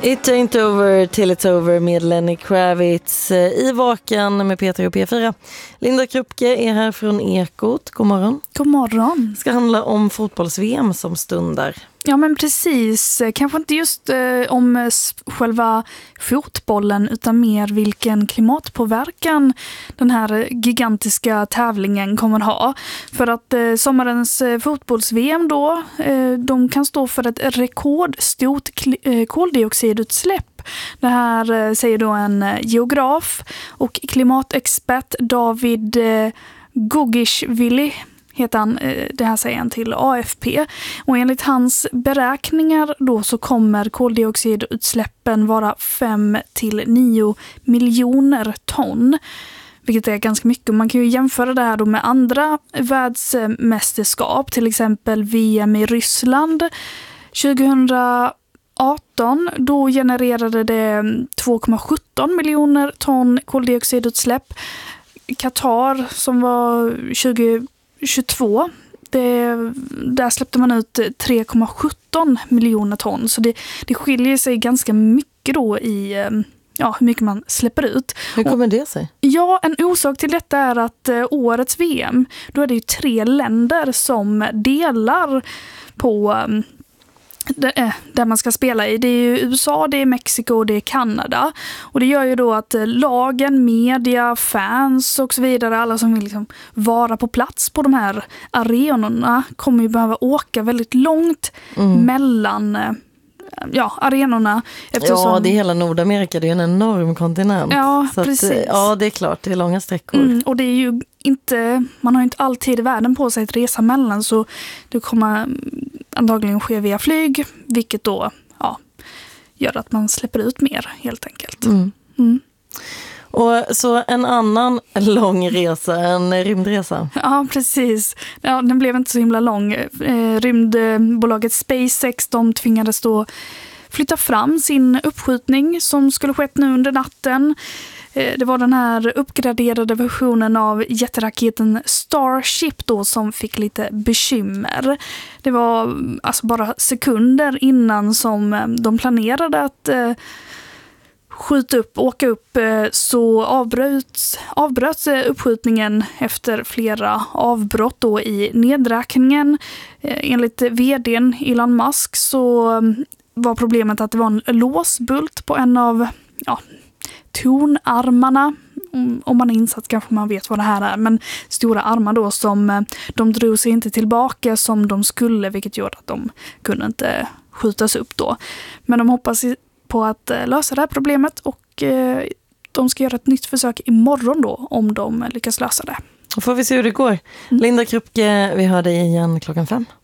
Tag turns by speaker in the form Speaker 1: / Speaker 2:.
Speaker 1: It ain't over till it's over med Lenny Kravitz i Vaken med Peter och P4. Linda Krupke är här från Ekot. God morgon.
Speaker 2: God morgon.
Speaker 1: Det ska handla om fotbolls-VM som stundar.
Speaker 2: Ja men precis, kanske inte just om själva fotbollen utan mer vilken klimatpåverkan den här gigantiska tävlingen kommer att ha. För att sommarens fotbolls-VM då, de kan stå för ett rekordstort koldioxidutsläpp. Det här säger då en geograf och klimatexpert David Gugishvili heter han, det här säger han till AFP. Och enligt hans beräkningar då så kommer koldioxidutsläppen vara 5-9 miljoner ton. Vilket är ganska mycket. Man kan ju jämföra det här då med andra världsmästerskap. Till exempel VM i Ryssland 2018. Då genererade det 2,17 miljoner ton koldioxidutsläpp. Qatar som var 2022, där släppte man ut 3,17 miljoner ton. Så det skiljer sig ganska mycket då i hur mycket man släpper ut.
Speaker 1: Hur kommer det sig?
Speaker 2: Ja, en orsak till detta är att årets VM, då är det ju 3 länder som delar på där man ska spela i. Det är ju USA, det är Mexiko och det är Kanada. Och det gör ju då att lagen, media, fans och så vidare, alla som vill liksom vara på plats på de här arenorna kommer ju behöva åka väldigt långt mellan arenorna. Eftersom...
Speaker 1: Ja, det är hela Nordamerika, det är en enorm kontinent.
Speaker 2: Ja,
Speaker 1: så
Speaker 2: precis.
Speaker 1: Ja, det är klart, det är långa sträckor.
Speaker 2: Och det är ju inte, man har ju inte alltid i världen på sig att resa mellan, så det kommer antagligen ske via flyg, vilket då gör att man släpper ut mer helt enkelt.
Speaker 1: Och så en annan lång resa, en rymdresa.
Speaker 2: Ja, precis. Ja, den blev inte så himla lång. Rymdbolaget SpaceX, de tvingades då flytta fram sin uppskjutning som skulle skett nu under natten. Det var den här uppgraderade versionen av jätteraketen Starship då som fick lite bekymmer. Det var alltså bara sekunder innan som de planerade att åka upp, så avbröts uppskjutningen efter flera avbrott då i nedräkningen. Enligt vdn Elon Musk så var problemet att det var en låsbult på en av tornarmarna. Om man är insatt kanske man vet vad det här är, men stora armar då som de drog sig inte tillbaka som de skulle, vilket gjorde att de kunde inte skjutas upp då. Men de hoppas på att lösa det här problemet och de ska göra ett nytt försök imorgon då om de lyckas lösa det.
Speaker 1: Då får vi se hur det går. Linda Krupke, vi hör dig igen 5:00.